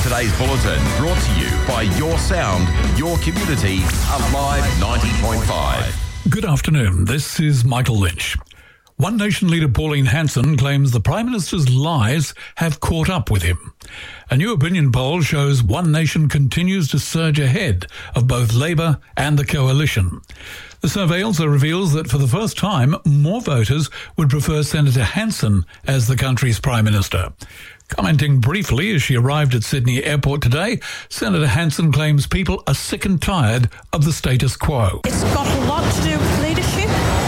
Today's bulletin brought to you by Your Sound, Your Community, Alive 90.5. Good afternoon. This is Michael Lynch. One Nation leader Pauline Hanson claims the Prime Minister's lies have caught up with him. A new opinion poll shows One Nation continues to surge ahead of both Labour and the coalition. The survey also reveals that for the first time, more voters would prefer Senator Hanson as the country's Prime Minister. Commenting briefly as she arrived at Sydney Airport today, Senator Hanson claims people are sick and tired of the status quo. It's got a lot to do with leadership,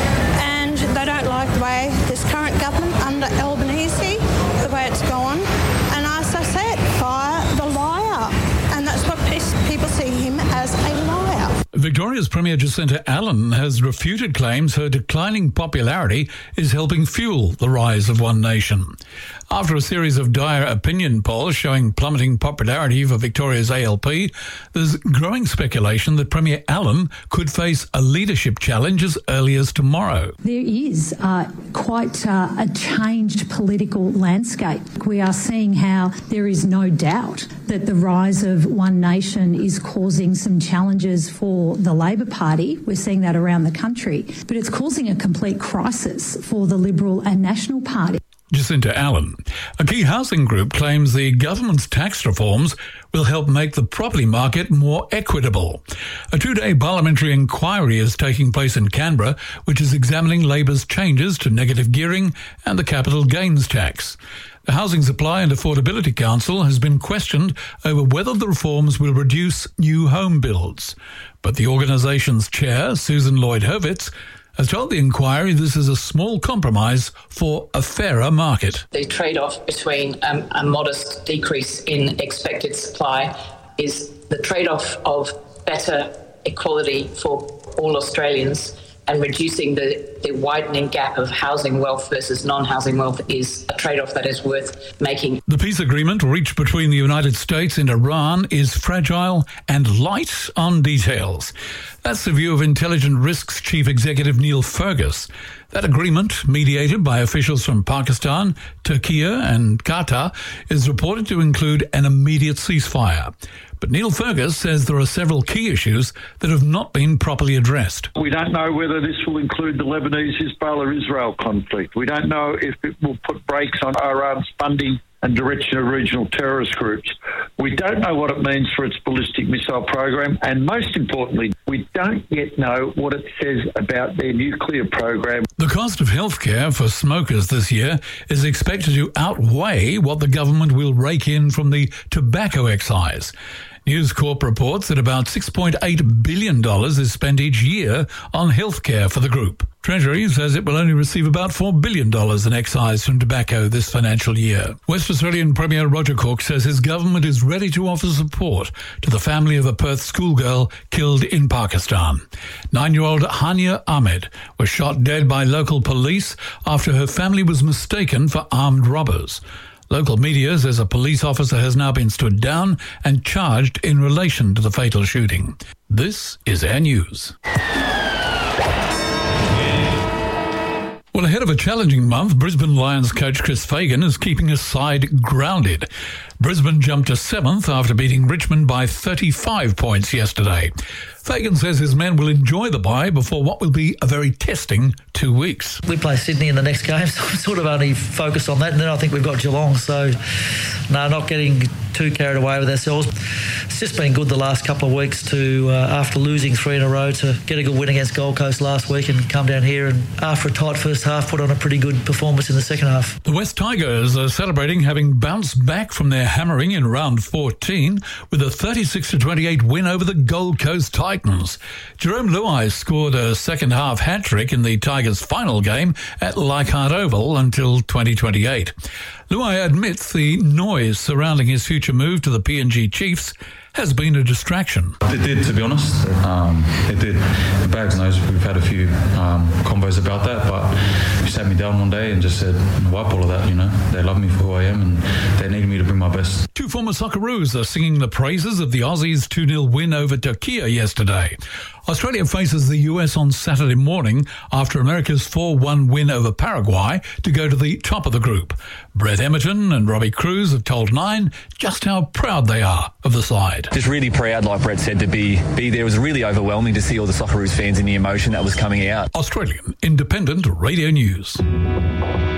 and they don't like the way this current government under Albanese, the way it's gone. And as I said, fire the liar. And that's what people see him as a liar. Victoria's Premier Jacinta Allen has refuted claims her declining popularity is helping fuel the rise of One Nation. After a series of dire opinion polls showing plummeting popularity for Victoria's ALP, there's growing speculation that Premier Allen could face a leadership challenge as early as tomorrow. There is quite a changed political landscape. We are seeing how there is no doubt that the rise of One Nation is causing some challenges for the Labor Party. We're seeing that around the country, but it's causing a complete crisis for the Liberal and National Party. Jacinta Allen. A key housing group claims the government's tax reforms will help make the property market more equitable. A two-day parliamentary inquiry is taking place in Canberra, which is examining Labor's changes to negative gearing and the capital gains tax. The Housing Supply and Affordability Council has been questioned over whether the reforms will reduce new home builds. But the organisation's chair, Susan Lloyd-Hurwitz, has told the inquiry this is a small compromise for a fairer market. The trade-off between a modest decrease in expected supply is the trade-off of better equality for all Australians, and reducing the widening gap of housing wealth versus non-housing wealth is a trade-off that is worth making. The peace agreement reached between the United States and Iran is fragile and light on details. That's the view of Intelligent Risks Chief Executive Neil Fergus. That agreement, mediated by officials from Pakistan, Turkey and Qatar, is reported to include an immediate ceasefire. But Neil Fergus says there are several key issues that have not been properly addressed. We don't know whether this will include the Lebanese-Hezbollah-Israel conflict. We don't know if it will put brakes on Iran's funding and direction of regional terrorist groups. We don't know what it means for its ballistic missile program. And most importantly, we don't yet know what it says about their nuclear program. The cost of healthcare for smokers this year is expected to outweigh what the government will rake in from the tobacco excise. News Corp reports that about $6.8 billion is spent each year on healthcare for the group. Treasury says it will only receive about $4 billion in excise from tobacco this financial year. West Australian Premier Roger Cook says his government is ready to offer support to the family of a Perth schoolgirl killed in Pakistan. 9-year-old Hania Ahmed was shot dead by local police after her family was mistaken for armed robbers. Local media says a police officer has now been stood down and charged in relation to the fatal shooting. This is Air News. Well, ahead of a challenging month, Brisbane Lions coach Chris Fagan is keeping his side grounded. Brisbane jumped to 7th after beating Richmond by 35 points yesterday. Fagan says his men will enjoy the bye before what will be a very testing 2 weeks. We play Sydney in the next game, so I'm sort of only focused on that. And then I think we've got Geelong, so no, not getting too carried away with ourselves. It's just been good the last couple of weeks to, after losing 3 in a row, to get a good win against Gold Coast last week and come down here and, after a tight first half, put on a pretty good performance in the second half. The West Tigers are celebrating having bounced back from their hammering in round 14 with a 36-28 win over the Gold Coast Titans. Jerome Luai scored a second-half hat-trick in the Tigers' final game at Leichhardt Oval until 2028. Luai admits the noise surrounding his future move to the PNG Chiefs has been a distraction. It did, to be honest. It did. Bags knows we've had a few convos about that, but he sat me down one day and just said, wipe all of that, you know. They love me for who I am and they need me to bring my best. Two former Socceroos are singing the praises of the Aussies' 2-0 win over Turkey yesterday. Australia faces the US on Saturday morning after America's 4-1 win over Paraguay to go to the top of the group. Brett Emerton and Robbie Cruz have told Nine just how proud they are of the side. Just really proud, like Brett said, to be there. It was really overwhelming to see all the Socceroos fans and the emotion that was coming out. Australian Independent Radio News.